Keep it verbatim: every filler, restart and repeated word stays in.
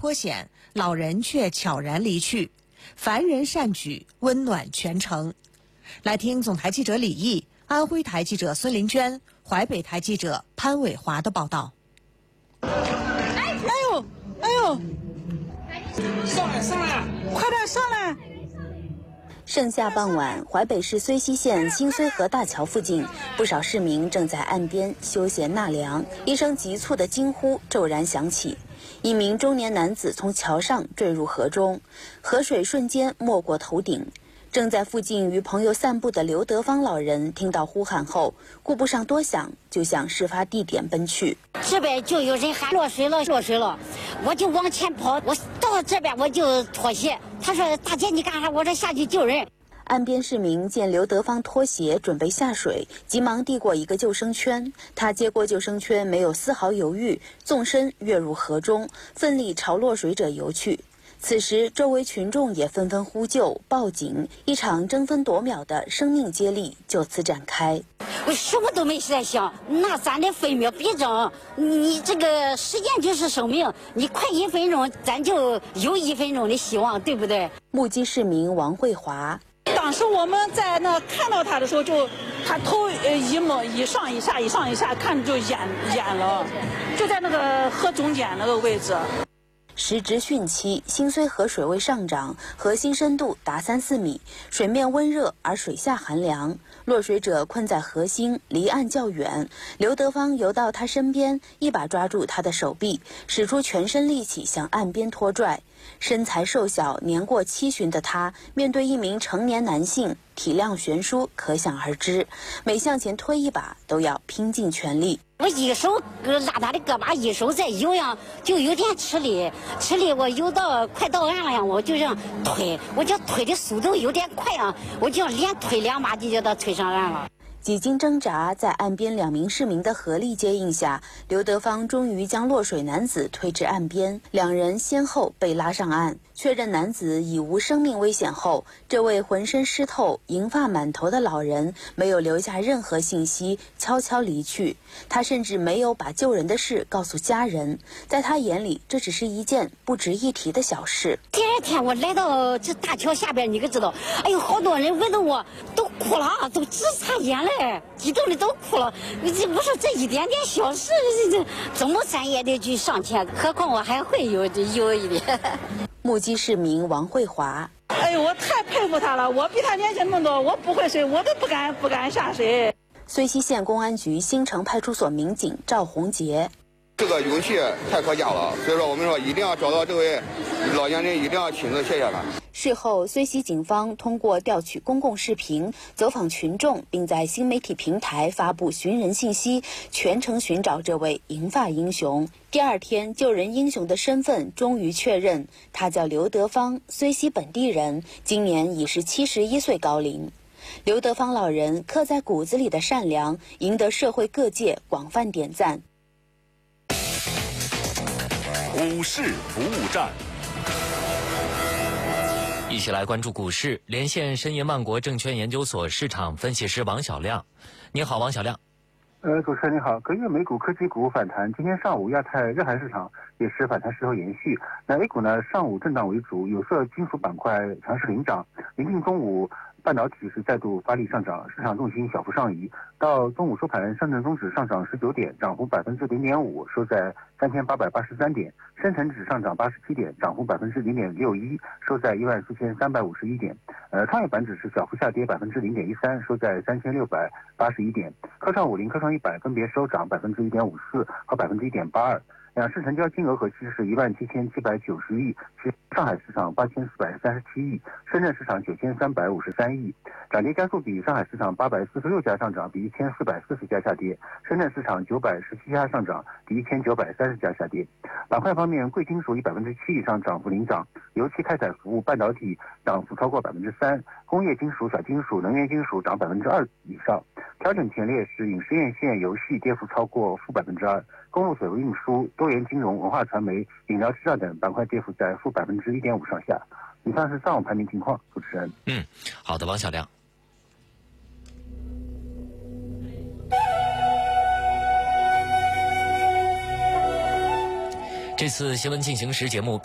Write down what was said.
颇险，老人却悄然离去，凡人善举，温暖全城。来听总台记者李毅、安徽台记者孙林娟、淮北台记者潘伟华的报道。 哎呦，哎呦，上来上来，快点上来！ 盛夏傍晚，淮北市睢溪县新睢河大桥附近，不少市民正在岸边休闲纳凉。一声急促的惊呼骤然响起，一名中年男子从桥上坠入河中，河水瞬间没过头顶。正在附近与朋友散步的刘德芳老人听到呼喊后，顾不上多想，就向事发地点奔去。 这边就有人喊落水了，落水了，我就往前跑，我到这边我就脱鞋。他说：“大姐，你干啥？”我说：“下去救人。” 岸边市民见刘德芳脱鞋准备下水，急忙递过一个救生圈。他接过救生圈，没有丝毫犹豫，纵身跃入河中，奋力朝落水者游去。此时，周围群众也纷纷呼救、报警，一场争分夺秒的生命接力就此展开。 我什么都没在想，拿咱的分秒必争。你这个时间就是生命，你快一分钟，咱就有一分钟的希望，对不对？ 目击市民王慧华。 当时我们在那看到他的时候就，就他头呃一摸一上一下，一上一下，看着就淹淹了，就在那个河中间那个位置。 时值汛期，新睢河水位上涨，河心深度达三四米，水面温热而水下寒凉。落水者困在河心，离岸较远。刘德芳游到他身边，一把抓住他的手臂，使出全身力气向岸边拖拽。身材瘦小、年过七旬的他，面对一名成年男性，体量悬殊可想而知。每向前推一把，都要拼尽全力。 我一手拉他的胳膊，一手在游呀，就有点吃力。吃力，我游到快到岸了呀，我就这样推，我这推的速度有点快啊，我就连推两把就叫他推上岸了。 几经挣扎，在岸边两名市民的合力接应下，刘德芳终于将落水男子推至岸边，两人先后被拉上岸。确认男子已无生命危险后，这位浑身湿透、银发满头的老人没有留下任何信息，悄悄离去。他甚至没有把救人的事告诉家人，在他眼里，这只是一件不值一提的小事。 第二天我来到这大桥下边，你可知道，哎呦，好多人围着我都哭了啊，都直擦眼泪，激动的都哭了。我说这一点点小事，这怎么咱也得去上前，何况我还会有有一点。 目击市民王慧华： 哎呦，我太佩服他了！我比他年轻那么多，我不会水，我都不敢不敢下水。 睢溪县公安局新城派出所民警赵红杰： 这个勇气太可嘉了，所以说我们说一定要找到这位老年人，一定要亲自谢谢他。 事后，睢溪警方通过调取公共视频、走访群众，并在新媒体平台发布寻人信息，全程寻找这位银发英雄。第二天，救人英雄的身份终于确认，他叫刘德芳，睢溪本地人，今年已是七十一岁高龄。刘德芳老人刻在骨子里的善良，赢得社会各界广泛点赞。 股市服务站， 一起来关注股市，连线申银万国证券研究所市场分析师王小亮。你好，王小亮。 呃，主持人你好。隔夜美股科技股反弹，今天上午亚太日韩市场也是反弹势头延续。那 A 股呢，上午震荡为主，有色金属板块强势领涨。临近中午，半导体是再度发力上涨，市场重心小幅上移。到中午收盘，上证综指上涨十九点，涨幅百分之零点五，收在三千八百八十三点；深成指上涨八十七点，涨幅百分之零点六一，收在一万四千三百五十一点。呃，创业板指是小幅下跌百分之零点一三，收在三千六百八十一点。科创五零、科创一百分别收涨百分之一点五四和百分之一点八二。两市成交金额合计是一万七千七百九十亿，是上海市场八千四百三十七亿，深圳市场九千三百五十三亿。涨跌家数比上海市场八百四十六家上涨，比一千四百四十家下跌；深圳市场九百十七家上涨，比一千九百三十家下跌。板块方面，贵金属以百分之七以上涨幅领涨，油气开采服务、半导体涨幅超过百分之三，工业金属、小金属、能源金属涨百分之二以上。调整前列是影视院线、游戏跌幅超过负百分之二，公路水路运输、多元金融、文化传媒、饮料制造等板块跌幅在负百分之一点五上下。以上是上午盘面情况，主持人。 嗯，好的，王小亮。这次新闻进行时节目